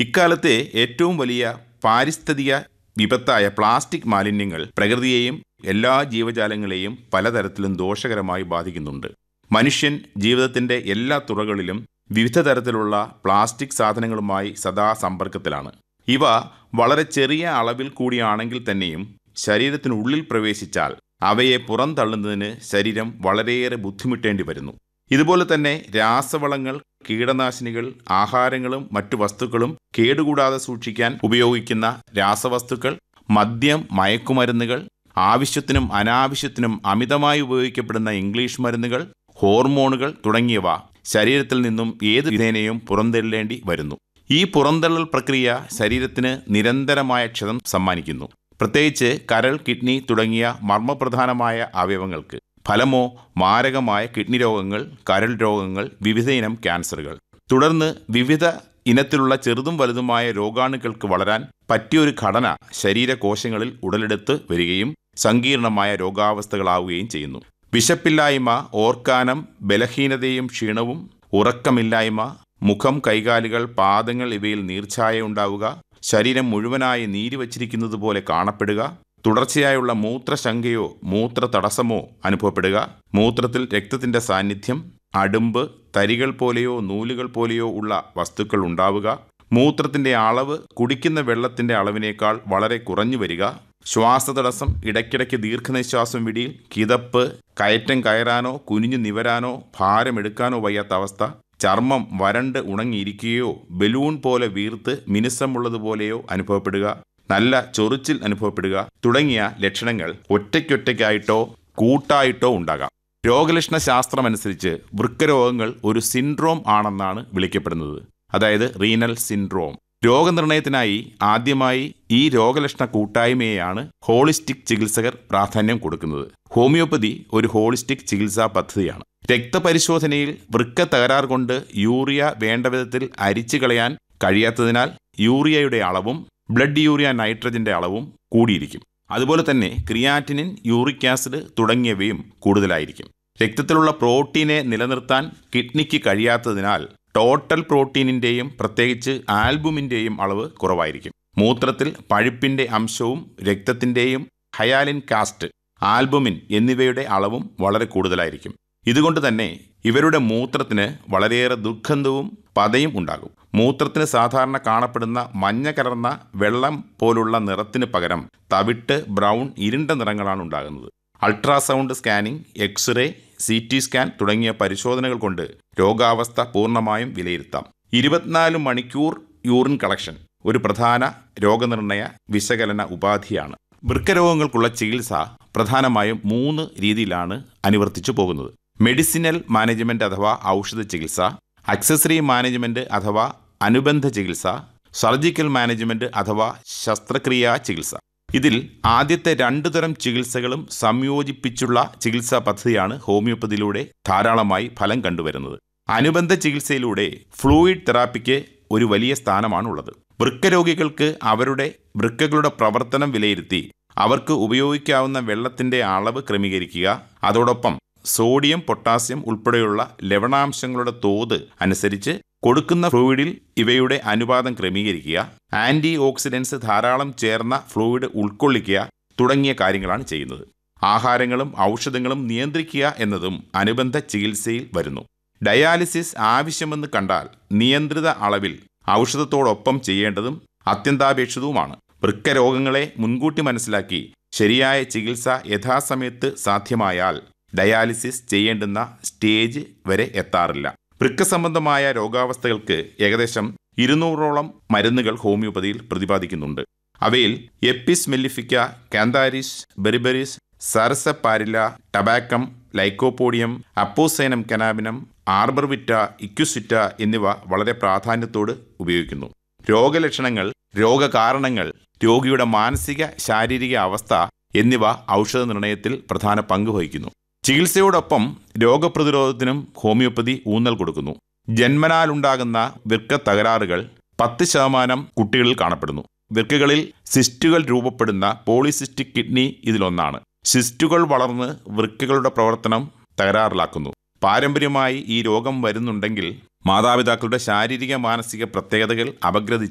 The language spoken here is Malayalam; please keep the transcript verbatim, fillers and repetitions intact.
ഇക്കാലത്തെ ഏറ്റവും വലിയ പാരിസ്ഥിതിക വിപത്തായ പ്ലാസ്റ്റിക് മാലിന്യങ്ങൾ പ്രകൃതിയെയും എല്ലാ ജീവജാലങ്ങളെയും പലതരത്തിലും ദോഷകരമായി ബാധിക്കുന്നുണ്ട്. മനുഷ്യൻ ജീവിതത്തിന്റെ എല്ലാ തുറകളിലും വിവിധ തരത്തിലുള്ള പ്ലാസ്റ്റിക് സാധനങ്ങളുമായി സദാ സമ്പർക്കത്തിലാണ്. ഇവ വളരെ ചെറിയ അളവിൽ കൂടിയാണെങ്കിൽ തന്നെയും ശരീരത്തിനുള്ളിൽ പ്രവേശിച്ചാൽ അവയെ പുറന്തള്ളുന്നതിന് ശരീരം വളരെയേറെ ബുദ്ധിമുട്ടേണ്ടി വരുന്നു. ഇതുപോലെ തന്നെ രാസവളങ്ങൾ, കീടനാശിനികൾ, ആഹാരങ്ങളും മറ്റു വസ്തുക്കളും കേടുകൂടാതെ സൂക്ഷിക്കാൻ ഉപയോഗിക്കുന്ന രാസവസ്തുക്കൾ, മദ്യം, മയക്കുമരുന്നുകൾ, ആവശ്യത്തിനും അനാവശ്യത്തിനും അമിതമായി ഉപയോഗിക്കപ്പെടുന്ന ഇംഗ്ലീഷ് മരുന്നുകൾ, ഹോർമോണുകൾ തുടങ്ങിയവ ശരീരത്തിൽ നിന്നും ഏത് വിധേനയും പുറന്തള്ളേണ്ടി വരുന്നു. ഈ പുറന്തള്ളൽ പ്രക്രിയ ശരീരത്തിന് നിരന്തരമായ ക്ഷതം സമ്മാനിക്കുന്നു. പ്രത്യേകിച്ച് കരൾ, കിഡ്നി തുടങ്ങിയ മർമ്മപ്രധാനമായ അവയവങ്ങൾക്ക്. ഫലമോ മാരകമായ കിഡ്നി രോഗങ്ങൾ, കരൾ രോഗങ്ങൾ, വിവിധയിനം ക്യാൻസറുകൾ. തുടർന്ന് വിവിധ ഇനത്തിലുള്ള ചെറുതും വലുതുമായ രോഗാണുക്കൾക്ക് വളരാൻ പറ്റിയൊരു ഘടന ശരീരകോശങ്ങളിൽ ഉടലെടുത്ത് വരികയും സങ്കീർണമായ രോഗാവസ്ഥകളാവുകയും ചെയ്യുന്നു. വിശപ്പില്ലായ്മ, ഓർക്കാനം, ബലഹീനതയും ക്ഷീണവും, ഉറക്കമില്ലായ്മ, മുഖം, കൈകാലുകൾ, പാദങ്ങൾ ഇവയിൽ നീർച്ഛായ ഉണ്ടാവുക, ശരീരം മുഴുവനായി നീര് വച്ചിരിക്കുന്നത് പോലെ കാണപ്പെടുക, തുടർച്ചയായുള്ള മൂത്രശങ്കയോ മൂത്ര തടസ്സമോ അനുഭവപ്പെടുക, മൂത്രത്തിൽ രക്തത്തിന്റെ സാന്നിധ്യം, അടുമ്പ്, തരികൾ പോലെയോ നൂലുകൾ പോലെയോ ഉള്ള വസ്തുക്കൾ ഉണ്ടാവുക, മൂത്രത്തിന്റെ അളവ് കുടിക്കുന്ന വെള്ളത്തിന്റെ അളവിനേക്കാൾ വളരെ കുറഞ്ഞു വരിക, ശ്വാസതടസ്സം, ഇടയ്ക്കിടയ്ക്ക് ദീർഘനിശ്വാസം വിടിയിൽ, കിതപ്പ്, കയറ്റം കയറാനോ കുനിഞ്ഞു നിവരാനോ ഭാരമെടുക്കാനോ വയ്യാത്ത അവസ്ഥ, ചർമ്മം വരണ്ട് ഉണങ്ങിയിരിക്കുകയോ ബലൂൺ പോലെ വീർത്ത് മിനുസമുള്ളതുപോലെയോ അനുഭവപ്പെടുക, നല്ല ചൊറിച്ചിൽ അനുഭവപ്പെടുക തുടങ്ങിയ ലക്ഷണങ്ങൾ ഒറ്റയ്ക്കൊറ്റയ്ക്കായിട്ടോ കൂട്ടായിട്ടോ ഉണ്ടാകാം. രോഗലക്ഷണ ശാസ്ത്രമനുസരിച്ച് വൃക്കരോഗങ്ങൾ ഒരു സിൻഡ്രോം ആണെന്നാണ് വിളിക്കപ്പെടുന്നത്, അതായത് റീനൽ സിൻഡ്രോം. രോഗനിർണയത്തിനായി ആദ്യമായി ഈ രോഗലക്ഷണ കൂട്ടായ്മയെയാണ് ഹോളിസ്റ്റിക് ചികിത്സകർ പ്രാധാന്യം കൊടുക്കുന്നത്. ഹോമിയോപ്പതി ഒരു ഹോളിസ്റ്റിക് ചികിത്സാ പദ്ധതിയാണ്. രക്തപരിശോധനയിൽ വൃക്ക തകരാർ കൊണ്ട് യൂറിയ വേണ്ട വിധത്തിൽ അരിച്ചു കളയാൻ കഴിയാത്തതിനാൽ യൂറിയയുടെ അളവും ബ്ലഡ് യൂറിയ നൈട്രജന്റെ അളവും കൂടിയിരിക്കും. അതുപോലെ തന്നെ ക്രിയാറ്റിനിൻ, യൂറിക് ആസിഡ് തുടങ്ങിയവയും കൂടുതലായിരിക്കും. രക്തത്തിലുള്ള പ്രോട്ടീനെ നിലനിർത്താൻ കിഡ്നിക്ക് കഴിയാത്തതിനാൽ ടോട്ടൽ പ്രോട്ടീനിന്റെയും പ്രത്യേകിച്ച് ആൽബുമിന്റെയും അളവ് കുറവായിരിക്കും. മൂത്രത്തിൽ പഴുപ്പിന്റെ അംശവും രക്തത്തിന്റെയും ഹയാലിൻ കാസ്റ്റ്, ആൽബുമിൻ എന്നിവയുടെ അളവും വളരെ കൂടുതലായിരിക്കും. ഇതുകൊണ്ട് തന്നെ ഇവരുടെ മൂത്രത്തിന് വളരെയേറെ ദുർഗന്ധവും പതയും ഉണ്ടാകും. മൂത്രത്തിന് സാധാരണ കാണപ്പെടുന്ന മഞ്ഞ കലർന്ന വെള്ളം പോലുള്ള നിറത്തിന് പകരം തവിട്ട്, ബ്രൗൺ, ഇരുണ്ട നിറങ്ങളാണ് ഉണ്ടാകുന്നത്. Ultrasound scanning, x-ray, C T scan തുടങ്ങിയ പരിശോധനകൾ കൊണ്ട് രോഗാവസ്ഥ പൂർണ്ണമായും വിലയിരുത്താം. ഇരുപത്തിനാല് മണിക്കൂർ യൂറിൻ കളക്ഷൻ ഒരു പ്രധാന രോഗനിർണയ വിശകലന ഉപാധിയാണ്. വൃക്കരോഗങ്ങൾക്കുള്ള ചികിത്സ പ്രധാനമായും മൂന്ന് രീതിയിലാണ് അനുവർത്തിച്ചു പോകുന്നത്. മെഡിസിനൽ മാനേജ്മെന്റ് അഥവാ ഔഷധ ചികിത്സ, അക്സസറി മാനേജ്മെന്റ് അഥവാ അനുബന്ധ ചികിത്സ, സർജിക്കൽ മാനേജ്മെന്റ് അഥവാ ശസ്ത്രക്രിയാ ചികിത്സ. ഇതിൽ ആദ്യത്തെ രണ്ടു തരം ചികിത്സകളും സംയോജിപ്പിച്ചുള്ള ചികിത്സാ പദ്ധതിയാണ് ഹോമിയോപ്പതിയിലൂടെ ധാരാളമായി ഫലം കണ്ടുവരുന്നത്. അനുബന്ധ ചികിത്സയിലൂടെ ഫ്ലൂയിഡ് തെറാപ്പിക്ക് ഒരു വലിയ സ്ഥാനമാണുള്ളത്. വൃക്കരോഗികൾക്ക് അവരുടെ വൃക്കകളുടെ പ്രവർത്തനം വിലയിരുത്തി അവർക്ക് ഉപയോഗിക്കാവുന്ന വെള്ളത്തിന്റെ അളവ് ക്രമീകരിക്കുക, അതോടൊപ്പം സോഡിയം, പൊട്ടാസ്യം ഉൾപ്പെടെയുള്ള ലവണാംശങ്ങളുടെ തോത് അനുസരിച്ച് കൊടുക്കുന്ന ഫ്ലൂയിഡിൽ ഇവയുടെ അനുപാതം ക്രമീകരിക്കുക, ആന്റി ഓക്സിഡൻസ് ധാരാളം ചേർന്ന ഫ്ലൂയിഡ് ഉൾക്കൊള്ളിക്കുക തുടങ്ങിയ കാര്യങ്ങളാണ് ചെയ്യുന്നത്. ആഹാരങ്ങളും ഔഷധങ്ങളും നിയന്ത്രിക്കുക എന്നതും അനുബന്ധ ചികിത്സയിൽ വരുന്നു. ഡയാലിസിസ് ആവശ്യമെന്ന് കണ്ടാൽ നിയന്ത്രിത അളവിൽ ഔഷധത്തോടൊപ്പം ചെയ്യേണ്ടതും അത്യന്താപേക്ഷിതവുമാണ്. വൃക്കരോഗങ്ങളെ മുൻകൂട്ടി മനസ്സിലാക്കി ശരിയായ ചികിത്സ യഥാസമയത്ത് സാധ്യമായാൽ ഡയാലിസിസ് ചെയ്യേണ്ടുന്ന സ്റ്റേജ് വരെ എത്താറില്ല. വൃക്ക സംബന്ധമായ രോഗാവസ്ഥകൾക്ക് ഏകദേശം ഇരുന്നൂറോളം മരുന്നുകൾ ഹോമിയോപ്പതിയിൽ പ്രതിപാദിക്കുന്നുണ്ട്. അവയിൽ എപ്പിസ് മെല്ലിഫിക്ക, കാന്താരിസ്, ബെറിബെറിസ്, സരസപ്പാരില്ല, ടബാക്കം, ലൈക്കോപോഡിയം, അപ്പോസൈനം കനാബിനം, ആർബർവിറ്റ, ഇക്യുസിറ്റ എന്നിവ വളരെ പ്രാധാന്യത്തോട് ഉപയോഗിക്കുന്നു. രോഗലക്ഷണങ്ങൾ, രോഗകാരണങ്ങൾ, രോഗിയുടെ മാനസിക ശാരീരിക അവസ്ഥ എന്നിവ ഔഷധ നിർണയത്തിൽ പ്രധാന പങ്ക് വഹിക്കുന്നു. ചികിത്സയോടൊപ്പം രോഗപ്രതിരോധത്തിനും ഹോമിയോപ്പതി ഊന്നൽ കൊടുക്കുന്നു. ജന്മനാലുണ്ടാകുന്ന വൃക്ക തകരാറുകൾ പത്ത് ശതമാനം കുട്ടികളിൽ കാണപ്പെടുന്നു. വൃക്കകളിൽ സിസ്റ്റുകൾ രൂപപ്പെടുന്ന പോളിസിസ്റ്റിക് കിഡ്നി ഇതിലൊന്നാണ്. സിസ്റ്റുകൾ വളർന്ന് വൃക്കകളുടെ പ്രവർത്തനം തകരാറിലാക്കുന്നു. പാരമ്പര്യമായി ഈ രോഗം വരുന്നുണ്ടെങ്കിൽ മാതാപിതാക്കളുടെ ശാരീരിക മാനസിക പ്രത്യേകതകൾ അപഗ്രഥിച്ച്